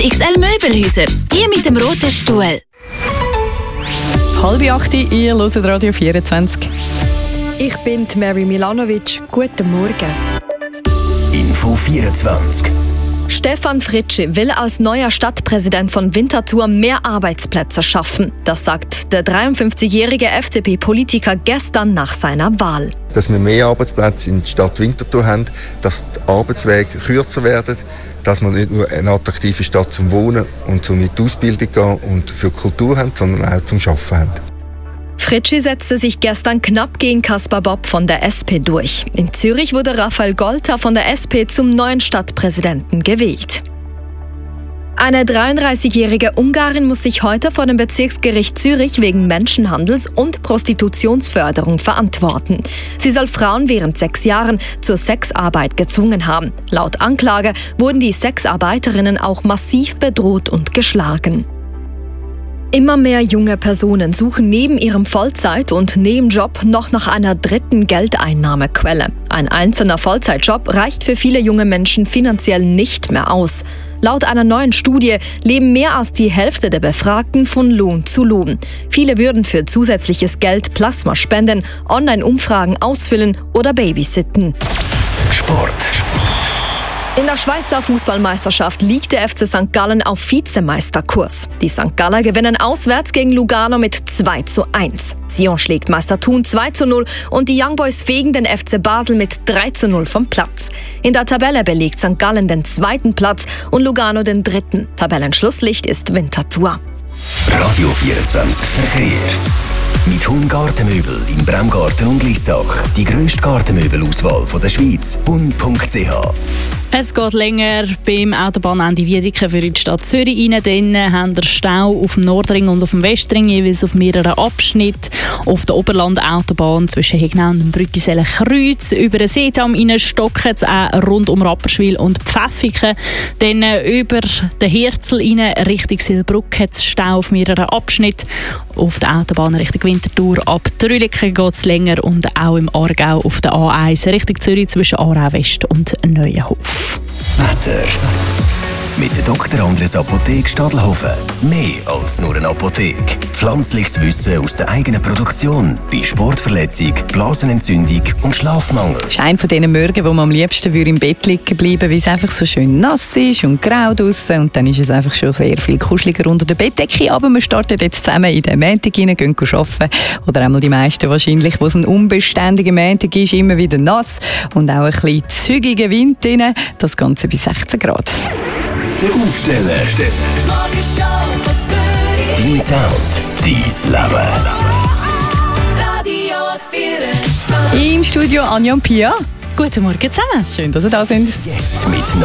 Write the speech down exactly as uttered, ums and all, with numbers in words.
X L Möbelhäuser. Die mit dem roten Stuhl. Halb acht, ihr hört Radio vierundzwanzig. Ich bin Mary Milanovic. Guten Morgen. Info vierundzwanzig. Stefan Fritschi will als neuer Stadtpräsident von Winterthur mehr Arbeitsplätze schaffen. Das sagt der dreiundfünfzigjährige F D P-Politiker gestern nach seiner Wahl. Dass wir mehr Arbeitsplätze in der Stadt Winterthur haben, dass die Arbeitswege kürzer werden, dass wir nicht nur eine attraktive Stadt zum Wohnen und zum in die Ausbildung gehen und für Kultur haben, sondern auch zum Arbeiten haben. Fritschi setzte sich gestern knapp gegen Kaspar Bob von der S P durch. In Zürich wurde Raphael Golter von der S P zum neuen Stadtpräsidenten gewählt. Eine dreiunddreißigjährige Ungarin muss sich heute vor dem Bezirksgericht Zürich wegen Menschenhandels und Prostitutionsförderung verantworten. Sie soll Frauen während sechs Jahren zur Sexarbeit gezwungen haben. Laut Anklage wurden die Sexarbeiterinnen auch massiv bedroht und geschlagen. Immer mehr junge Personen suchen neben ihrem Vollzeit- und Nebenjob noch nach einer dritten Geldeinnahmequelle. Ein einzelner Vollzeitjob reicht für viele junge Menschen finanziell nicht mehr aus. Laut einer neuen Studie leben mehr als die Hälfte der Befragten von Lohn zu Lohn. Viele würden für zusätzliches Geld Plasma spenden, Online-Umfragen ausfüllen oder babysitten. Sport. In der Schweizer Fußballmeisterschaft liegt der F C Sankt Gallen auf Vizemeisterkurs. Die Sankt Galler gewinnen auswärts gegen Lugano mit zwei zu eins. Sion schlägt Meister Thun zwei zu null und die Young Boys fegen den F C Basel mit drei zu null vom Platz. In der Tabelle belegt Sankt Gallen den zweiten Platz und Lugano den dritten. Tabellenschlusslicht ist Winterthur. Radio vierundzwanzig Verkehr. Mit Hun Gartenmöbel in Bremgarten und Lissach. Die grösste Gartenmöbelauswahl der Schweiz. hun punkt c h. Es geht länger beim Autobahnende Wiedeke für die Stadt Zürich rein. Dann haben wir Stau auf dem Nordring und auf dem Westring, jeweils auf mehreren Abschnitten. Auf der Oberland-Autobahn zwischen Hegnau und dem Brüttisellen-Kreuz. Über den Seedamm rein stocken es auch rund um Rapperswil und Pfäffiken. Dann über den Hirzel rein Richtung Silbrück hat es Stau auf mehreren Abschnitten. Auf der Autobahn Richtung Winterthur ab Trüliken geht es länger und auch im Aargau auf der A eins Richtung Zürich zwischen Aarau West und Neuenhof. Wetter. Mit der Doktor Andres Apotheke Stadelhofen. Mehr als nur eine Apotheke. Pflanzliches Wissen aus der eigenen Produktion. Bei Sportverletzung, Blasenentzündung und Schlafmangel. Das ist einer von diesen Morgen, wo man am liebsten im Bett liegen bleiben, weil es einfach so schön nass ist und grau draussen. Und dann ist es einfach schon sehr viel kuscheliger unter der Bettdecke. Aber wir starten jetzt zusammen in den Montag rein, gehen arbeiten. Oder einmal die meisten wahrscheinlich, wo es ein unbeständiger Montag ist, immer wieder nass. Und auch ein bisschen zügiger Wind drin. Das Ganze bei sechzehn Grad. Der Aufsteller. Dein Sound, dein Leben. Im Studio Anja und Pia. Guten Morgen zusammen. Schön, dass ihr da sind. Jetzt mit